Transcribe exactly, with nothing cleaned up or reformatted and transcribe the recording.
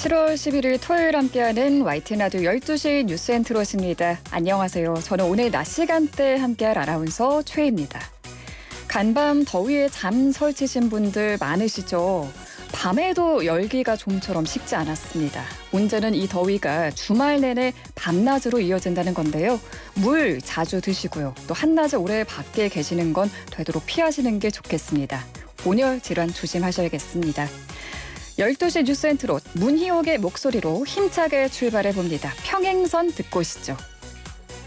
칠월 십일일 토요일 함께하는 와이티엔 라디오 열두 시 뉴스 엔트로스입니다. 안녕하세요. 저는 오늘 낮 시간대 함께할 아나운서 최희입니다. 간밤 더위에 잠 설치신 분들 많으시죠? 밤에도 열기가 좀처럼 식지 않았습니다. 문제는 이 더위가 주말 내내 밤낮으로 이어진다는 건데요. 물 자주 드시고요. 또 한낮에 오래 밖에 계시는 건 되도록 피하시는 게 좋겠습니다. 온열 질환 조심하셔야겠습니다. 열두 시 뉴스 엔트로 문희옥의 목소리로 힘차게 출발해봅니다. 평행선 듣고 오시죠.